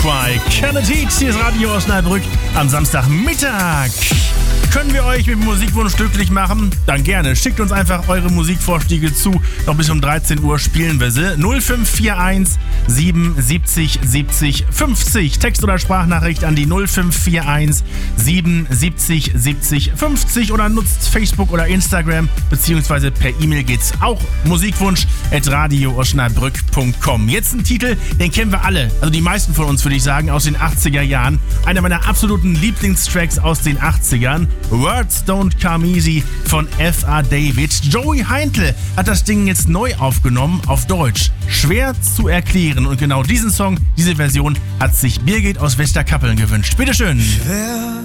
Jamiroquai, Kennedy, hier ist Radio Osnabrück am Samstagmittag. Können wir euch mit dem Musikwunsch glücklich machen? Dann gerne. Schickt uns einfach eure Musikvorschläge zu. Noch bis um 13 Uhr spielen wir sie. 0541 77 70 50. Text- oder Sprachnachricht an die 0541 77 70 50 oder nutzt Facebook oder Instagram, beziehungsweise per E-Mail geht's auch. Musikwunsch@radioosnabrück.com. Jetzt ein Titel, den kennen wir alle. Also die meisten von uns, würde ich sagen, aus den 80er Jahren. Einer meiner absoluten Lieblingstracks aus den 80ern. Words Don't Come Easy von F.A. David. Joey Heintl hat das Ding jetzt neu aufgenommen auf Deutsch. Schwer zu erklären. Und genau diesen Song, diese Version hat sich Birgit aus Westerkappeln gewünscht. Bitteschön.